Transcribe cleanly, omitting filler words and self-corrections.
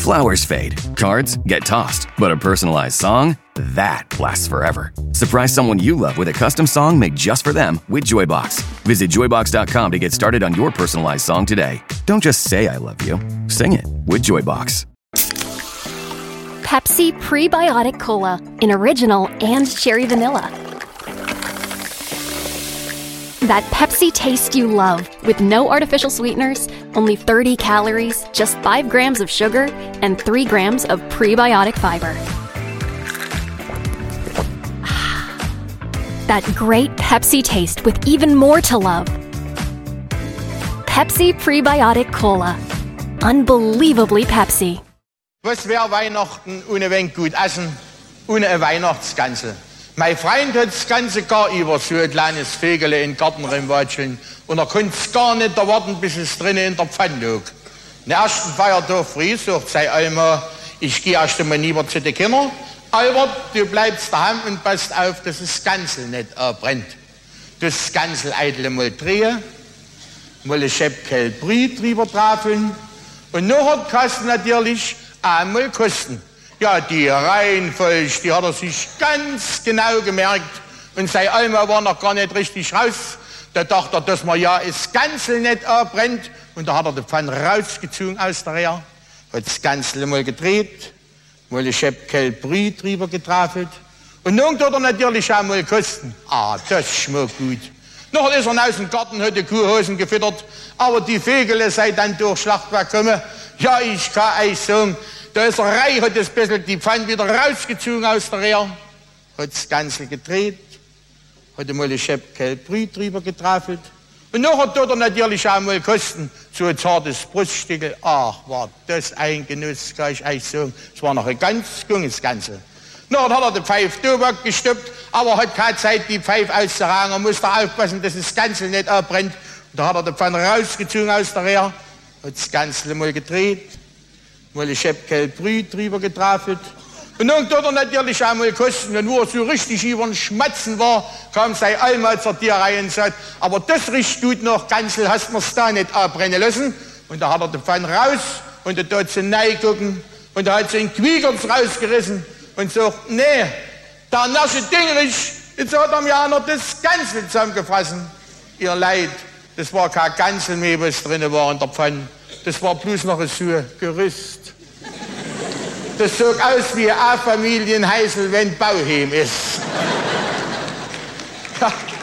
Flowers fade, cards get tossed, but a personalized song, that lasts forever. Surprise someone you love with a custom song made just for them with Joybox. Visit joybox.com to get started on your personalized song today. Don't just say I love you. Sing it with Joybox. Pepsi Prebiotic Cola in original and cherry vanilla. That Pepsi taste you love with no artificial sweeteners, only 30 calories, just 5 grams of sugar, and 3 grams of prebiotic fiber. That great Pepsi taste with even more to love. Pepsi Prebiotic Cola. Unbelievably Pepsi. Was wäre Weihnachten ohne wenig gut essen, ohne ein Weihnachtsgansel? Mein Freund hat das ganze Jahr über so ein kleines Vögele in den Garten reinwatscheln und konnte es gar nicht erwarten, bis es drinnen in der Pfanne lag. Am ersten Feiertag früh sagt sein Alma, ich gehe erst einmal lieber zu den Kindern. Albert, du bleibst daheim und passt auf, dass das Gansel nicht brennt. Das Gansel eitel mal drehen, mal ein Schäppkel Brühe drüber trafeln und nachher kannst du natürlich einmal kosten. Ja, die Reihenfolge, die hat er sich ganz genau gemerkt. Und sein Alma war noch gar nicht richtig raus. Da dachte er, dass man ja das Gansel nicht brennt. Und da hat er die Pfanne rausgezogen aus der Rehr, hat das Gansel mal gedreht, mal ein Schäppkel Brühe drüber getrafelt. Und nun tut er natürlich auch mal kosten. Ah, das schmeckt gut. Nachher ist er aus dem Garten, hat die Kuhhosen gefüttert. Aber die Vögel sei dann durch Schlachtwerk gekommen. Ja, ich kann euch sagen, da ist er rein, hat das bisschen die Pfanne wieder rausgezogen aus der Rehr, hat das Gansel gedreht, hat einmal ein Schäppkel Brühe drüber getrafelt. Und nachher tut er natürlich auch mal kosten, so ein zartes Bruststückel. Ach, war das ein Genuss, kann ich euch sagen. Es war noch ein ganz junges Gansel. Nachher hat er die Pfeife Tobak gestoppt, aber hat keine Zeit, die Pfeife auszuragen. Er musste aufpassen, dass das Gansel nicht abbrennt. Und da hat er die Pfanne rausgezogen aus der Rehr, hat das Gansel mal gedreht, mal ein Schäppkel Brühe drüber getrafelt. Und dann tut er natürlich auch mal kosten. Und wo er so richtig über den Schmatzen war, kam sein Alma zur Tierreihe und sagt, aber das riecht gut nach Gansel, hast mir's da nicht abbrennen lassen? Und da hat er die Pfanne raus und er tut sie reingucken und da hat sie den Quiegerts rausgerissen und sagt, nee, der nasche Dingrich, jetzt hat er mir auch noch das Gansel zusammengefressen. Ihr Leid, das war kein Gansel mehr, was drin war in der Pfanne. Das war bloß noch so Gerüst. Das sah aus wie eine Familienheisel, wenn Bauheim ist. Ja.